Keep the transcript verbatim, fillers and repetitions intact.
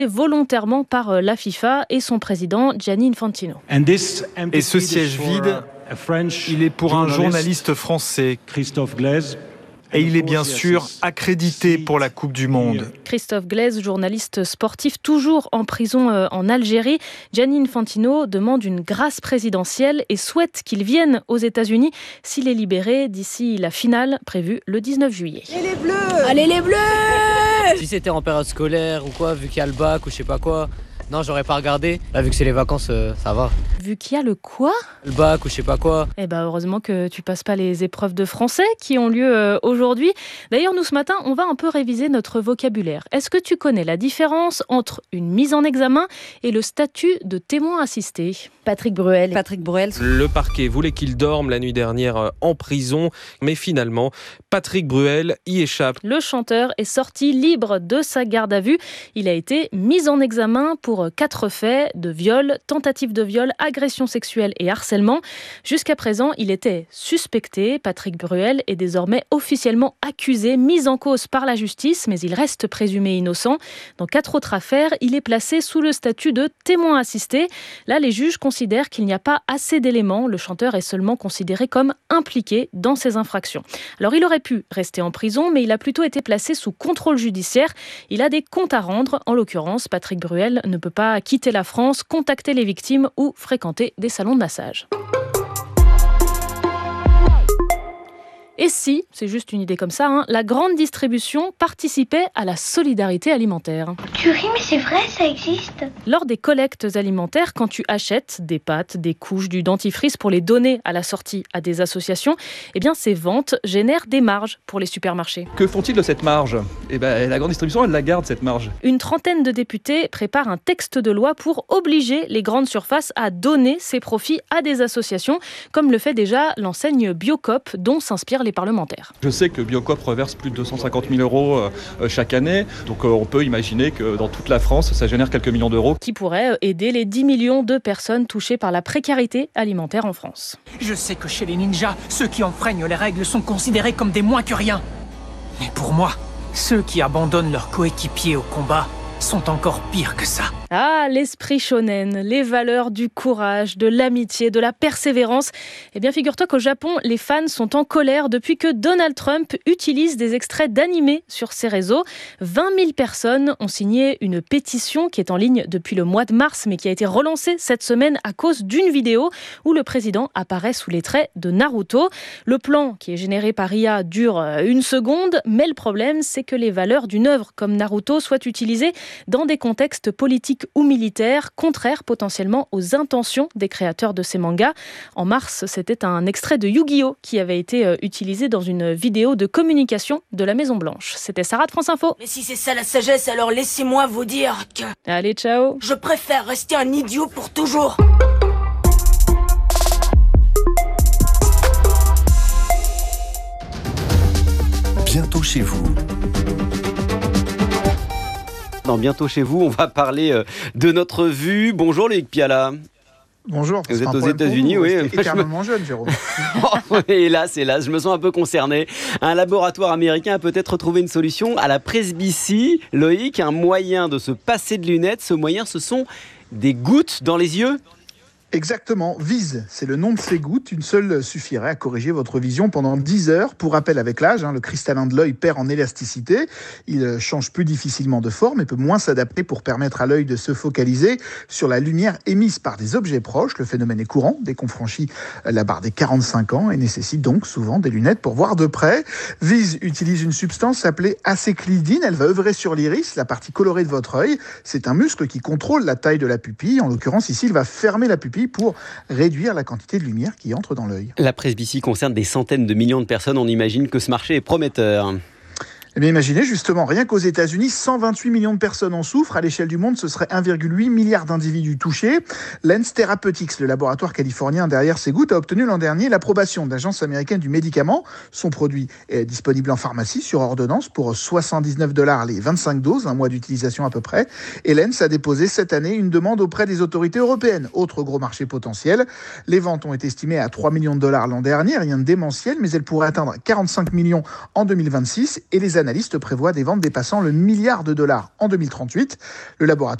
volontairement par la FIFA et son président Gianni Infantino. Et ce siège vide, il est pour un journaliste français, Christophe Glaise. Et il est bien sûr accrédité pour la Coupe du Monde. Christophe Glaise, journaliste sportif, toujours en prison en Algérie. Gianni Infantino demande une grâce présidentielle et souhaite qu'il vienne aux États-Unis s'il est libéré d'ici la finale prévue le dix-neuf juillet. Et les Bleus ! Allez les Bleus ! Si c'était en période scolaire ou quoi, vu qu'il y a le bac ou je sais pas quoi, non, j'aurais pas regardé. Là, vu que c'est les vacances, euh, ça va. Vu qu'il y a le quoi ? Le bac ou je sais pas quoi. Eh ben, heureusement que tu passes pas les épreuves de français qui ont lieu euh, aujourd'hui. D'ailleurs, nous, ce matin, on va un peu réviser notre vocabulaire. Est-ce que tu connais la différence entre une mise en examen et le statut de témoin assisté ? Patrick Bruel. Patrick Bruel. Le parquet voulait qu'il dorme la nuit dernière en prison, mais finalement, Patrick Bruel y échappe. Le chanteur est sorti libre de sa garde à vue. Il a été mis en examen pour quatre faits de viol, tentative de viol, agression sexuelle et harcèlement. Jusqu'à présent, il était suspecté. Patrick Bruel est désormais officiellement accusé, mis en cause par la justice, mais il reste présumé innocent. Dans quatre autres affaires, il est placé sous le statut de témoin assisté. Là, les juges considèrent qu'il n'y a pas assez d'éléments. Le chanteur est seulement considéré comme impliqué dans ces infractions. Alors, il aurait pu rester en prison, mais il a plutôt été placé sous contrôle judiciaire. Il a des comptes à rendre. En l'occurrence, Patrick Bruel ne peut pas quitter la France, contacter les victimes ou fréquenter des salons de massage. Et si, c'est juste une idée comme ça, hein, la grande distribution participait à la solidarité alimentaire. Tu ris, mais c'est vrai, ça existe. Lors des collectes alimentaires, quand tu achètes des pâtes, des couches, du dentifrice pour les donner à la sortie à des associations, eh bien ces ventes génèrent des marges pour les supermarchés. Que font-ils de cette marge ? Eh ben, la grande distribution, elle la garde, cette marge. Une trentaine de députés préparent un texte de loi pour obliger les grandes surfaces à donner ces profits à des associations, comme le fait déjà l'enseigne Biocoop, dont s'inspirent les parlementaires. Je sais que Biocoop reverse plus de deux cent cinquante mille euros euh, chaque année, donc euh, on peut imaginer que dans toute la France, ça génère quelques millions d'euros. Qui pourraient aider les dix millions de personnes touchées par la précarité alimentaire en France. Je sais que chez les ninjas, ceux qui enfreignent les règles sont considérés comme des moins que rien. Mais pour moi, ceux qui abandonnent leurs coéquipiers au combat sont encore pires que ça. Ah, l'esprit shonen, les valeurs du courage, de l'amitié, de la persévérance. Eh bien, figure-toi qu'au Japon, les fans sont en colère depuis que Donald Trump utilise des extraits d'animés sur ses réseaux. vingt mille personnes ont signé une pétition qui est en ligne depuis le mois de mars, mais qui a été relancée cette semaine à cause d'une vidéo où le président apparaît sous les traits de Naruto. Le plan, qui est généré par I A, dure une seconde, mais le problème, c'est que les valeurs d'une œuvre comme Naruto soient utilisées dans des contextes politiques ou militaires, contraires potentiellement aux intentions des créateurs de ces mangas. En mars, c'était un extrait de Yu-Gi-Oh! Qui avait été utilisé dans une vidéo de communication de la Maison-Blanche. C'était Sarah de France Info. Mais si c'est ça la sagesse, alors laissez-moi vous dire que... Allez, ciao. Je préfère rester un idiot pour toujours. Bientôt chez vous. Dans Bientôt chez vous, on va parler de notre vue. Bonjour Loïc Piala. Bonjour. Vous êtes aux États-Unis, oui. Vous êtes éternellement jeune, Jérôme. Hélas, hélas, je me sens un peu concerné. Un laboratoire américain a peut-être trouvé une solution à la presbytie. Loïc, un moyen de se passer de lunettes. Ce moyen, ce sont des gouttes dans les yeux. Exactement, Vise, c'est le nom de ces gouttes. Une seule suffirait à corriger votre vision pendant dix heures. Pour rappel, avec l'âge, hein, le cristallin de l'œil perd en élasticité. Il change plus difficilement de forme et peut moins s'adapter pour permettre à l'œil de se focaliser sur la lumière émise par des objets proches. Le phénomène est courant dès qu'on franchit la barre des quarante-cinq ans et nécessite donc souvent des lunettes pour voir de près. Vise utilise une substance appelée acéclidine. Elle va œuvrer sur l'iris, la partie colorée de votre œil. C'est un muscle qui contrôle la taille de la pupille. En l'occurrence, ici, il va fermer la pupille pour réduire la quantité de lumière qui entre dans l'œil. La presbytie concerne des centaines de millions de personnes. On imagine que ce marché est prometteur. Eh bien, imaginez justement, rien qu'aux États-Unis, cent vingt-huit millions de personnes en souffrent. À l'échelle du monde, ce serait un virgule huit milliard d'individus touchés. Lens Therapeutics, le laboratoire californien derrière ces gouttes, a obtenu l'an dernier l'approbation de l'Agence américaine du médicament. Son produit est disponible en pharmacie sur ordonnance pour soixante-dix-neuf dollars les vingt-cinq doses, un mois d'utilisation à peu près. Et Lens a déposé cette année une demande auprès des autorités européennes. Autre gros marché potentiel. Les ventes ont été estimées à trois millions de dollars l'an dernier, rien de démentiel, mais elles pourraient atteindre quarante-cinq millions en deux mille vingt-six. Et les analystes prévoient des ventes dépassant le milliard de dollars en deux mille trente-huit. Le laboratoire